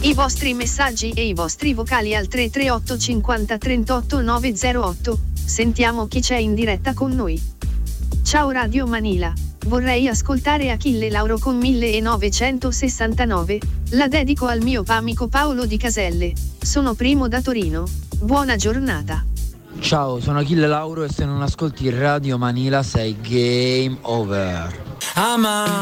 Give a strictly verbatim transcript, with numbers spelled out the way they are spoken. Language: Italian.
I vostri messaggi e i vostri vocali al tre tre otto cinquanta trentotto nove zero otto. Sentiamo chi c'è in diretta con noi. Ciao Radio Manila, vorrei ascoltare Achille Lauro con millenovecentosessantanove. La dedico al mio amico Paolo di Caselle. Sono Primo da Torino. Buona giornata. Ciao, sono Achille Lauro e se non ascolti Radio Manila sei game over. I'm a